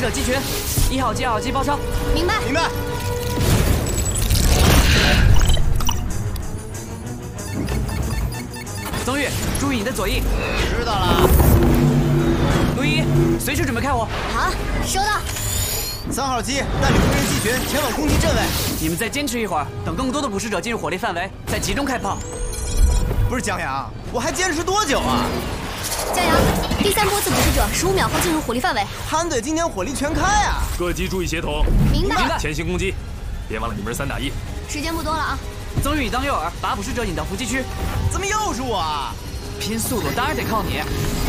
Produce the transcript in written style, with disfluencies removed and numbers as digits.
者集群，1号机、2号机包抄。 明白。 明白。 曾玉，注意你的左翼。 知道了。 陆一，随时准备开火。 好，收到。 3号机带领无人机群前往攻击阵位。 你们再坚持一会儿，等更多的捕食者进入火力范围，再集中开炮。 不是江阳，我还坚持多久啊？ 江阳，第3波次捕食者15秒后进入火力范围。 韩队今天火力全开啊！ 各机注意协同。 明白。 前行攻击，别忘了你们是3打1。 时间不多了啊。 曾玉，你当诱饵，把捕食者引到伏击区。 怎么又是我啊？ 拼速度当然得靠你。